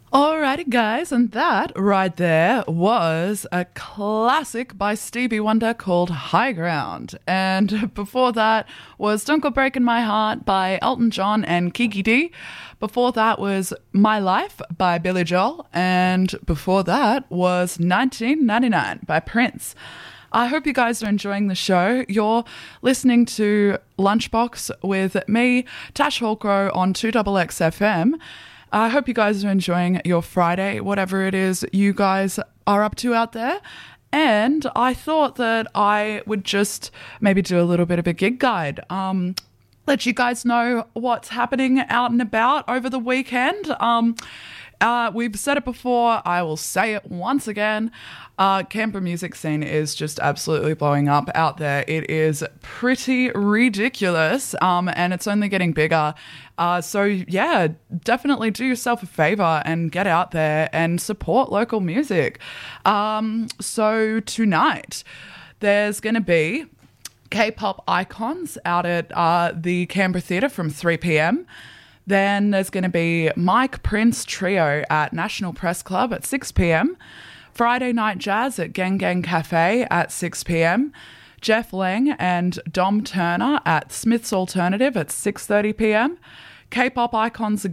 Alrighty, guys, and that right there was a classic by Stevie Wonder called High Ground. And before that was Don't Go Breaking My Heart by Elton John and Kiki D. Before that was My Life by Billy Joel. And before that was 1999 by Prince. I hope you guys are enjoying the show. You're listening to Lunchbox with me, Tash Hawkrow, on 2XXFM. I hope you guys are enjoying your Friday, whatever it is you guys are up to out there. And I thought that I would just maybe do a little bit of a gig guide. Let you guys know what's happening out and about over the weekend. We've said it before, I will say it once again. Canberra music scene is just absolutely blowing up out there. It is pretty ridiculous, and it's only getting bigger. So yeah, definitely do yourself a favor and get out there and support local music. So tonight, there's going to be K-pop icons out at the Canberra Theatre from 3 p.m. Then there's going to be Mike Prince Trio at National Press Club at 6 p.m. Friday Night Jazz at Gang Gang Cafe at 6 p.m. Jeff Lang and Dom Turner at Smith's Alternative at 6:30 p.m. K-pop icons